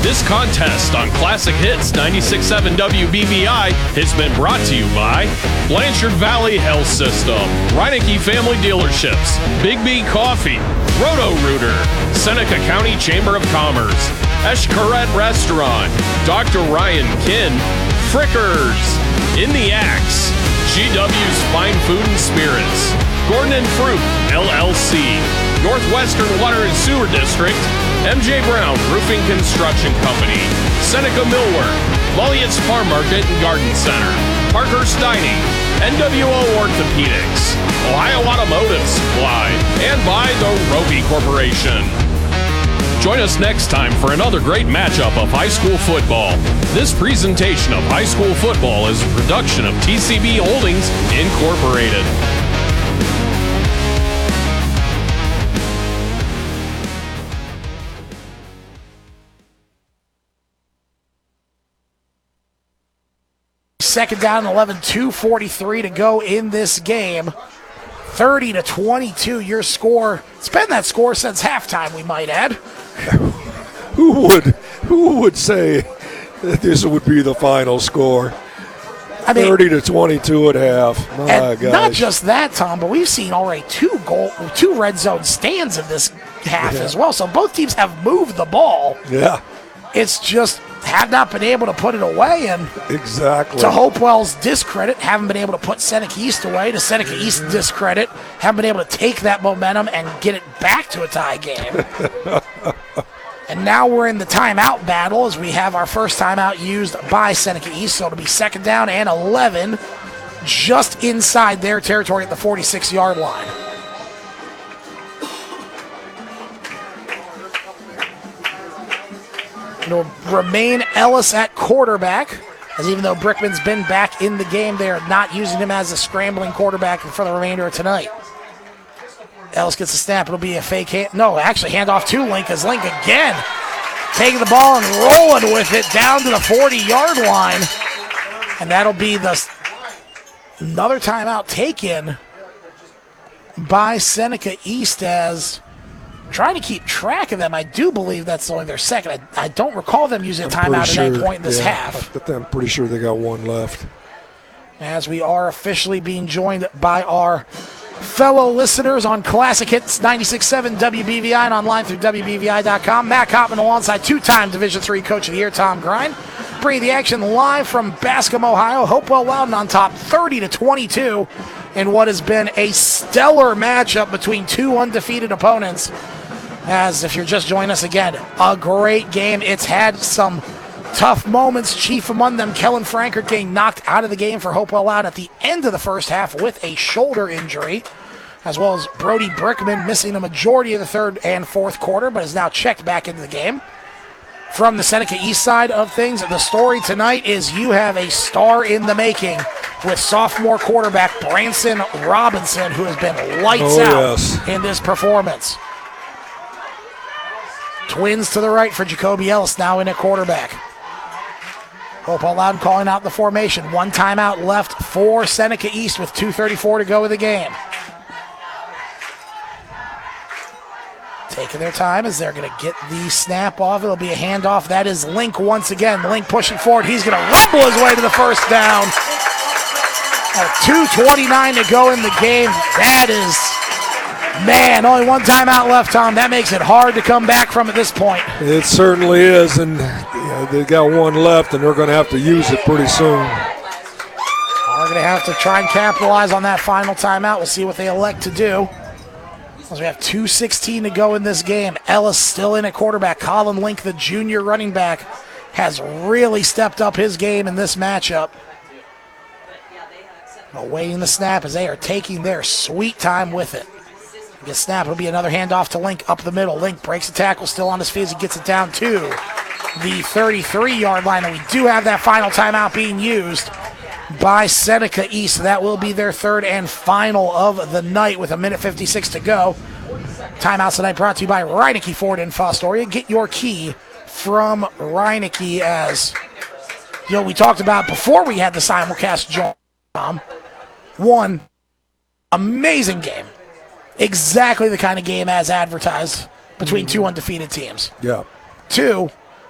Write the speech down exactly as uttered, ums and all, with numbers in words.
This contest on Classic Hits ninety-six point seven W B V I has been brought to you by Blanchard Valley Health System, Reineke Family Dealerships, Big B Coffee, Roto-Rooter, Seneca County Chamber of Commerce, Eshkaret Restaurant, Doctor Ryan Kinn, Frickers, In the Axe, G W's Fine Food and Spirits, Gordon and Fruit, L L C, Northwestern Water and Sewer District, M J Brown Roofing Construction Company, Seneca Millwork, Mulliot's Farm Market and Garden Center, Parkhurst Dining, N W O Orthopedics, Ohio Automotive Supply, and by the Roby Corporation. Join us next time for another great matchup of high school football. This presentation of high school football is a production of T C B Holdings, Incorporated. Second down, eleven, two forty-three to go in this game. thirty to twenty-two, your score. It's been that score since halftime, we might add. Who would who would say that this would be the final score? I mean, thirty to twenty-two at half. My and gosh. not just that, Tom, but we've seen already two goal, two red zone stands in this half Yeah. as well. So both teams have moved the ball. Yeah, It's just have not been able to put it away, and exactly. to Hopewell's discredit, haven't been able to put Seneca East away. To Seneca East discredit, haven't been able to take that momentum and get it back to a tie game. And now we're in the timeout battle as we have our first timeout used by Seneca East. So it'll be second down and eleven, just inside their territory at the forty-six-yard line. It'll remain Ellis at quarterback, as even though Brickman's been back in the game, they are not using him as a scrambling quarterback for the remainder of tonight. Ellis gets a snap. It'll be a fake hand. No, actually, handoff to Link, as Link again taking the ball and rolling with it down to the forty-yard line. And that'll be the another timeout taken by Seneca East, as trying to keep track of them. I do believe that's only their second. I, I don't recall them using a timeout at any point in this yeah, half. But I'm pretty sure they got one left. As we are officially being joined by our fellow listeners on Classic Hits ninety-six point seven W B V I and online through W B V I dot com. Matt Koppman alongside two-time Division three Coach of the Year, Tom Grind. Bringing the action live from Bascom, Ohio. Hopewell Loudon on top thirty to twenty-two in what has been a stellar matchup between two undefeated opponents. As if you're just joining us again, a great game. It's had some tough moments, chief among them Kellen Frankert getting knocked out of the game for Hopewell Loudon at the end of the first half with a shoulder injury, as well as Brody Brickman missing the majority of the third and fourth quarter, but is now checked back into the game. From the Seneca East side of things, the story tonight is you have a star in the making with sophomore quarterback Branson Robinson, who has been lights Oh, out yes. in this performance. Twins to the right for Jacoby Ellis, now in at quarterback. Hopewell Loudon calling out the formation. One timeout left for Seneca East with two thirty-four to go in the game. Taking their time as they're going to get the snap off. It'll be a handoff. That is Link once again. Link pushing forward. He's going to rumble his way to the first down. two twenty-nine to go in the game. That is, man, only one timeout left, Tom. That makes it hard to come back from at this point. It certainly is, and yeah, they got one left, and they're going to have to use it pretty soon. We're going to have to try and capitalize on that final timeout. We'll see what they elect to do. As we have two sixteen to go in this game. Ellis still in at quarterback. Colin Link, the junior running back, has really stepped up his game in this matchup. Awaiting the snap as they are taking their sweet time with it. Get snap, it'll be another handoff to Link up the middle. Link breaks the tackle, still on his feet as he gets it down to the thirty-three-yard line. And we do have that final timeout being used by Seneca East. So that will be their third and final of the night with a minute fifty-six to go. Timeouts tonight brought to you by Reineke Ford in Fostoria. Get your key from Reineke, as you know we talked about before we had the simulcast join. Tom, one amazing game. Exactly the kind of game as advertised between two undefeated teams. Yeah. Two,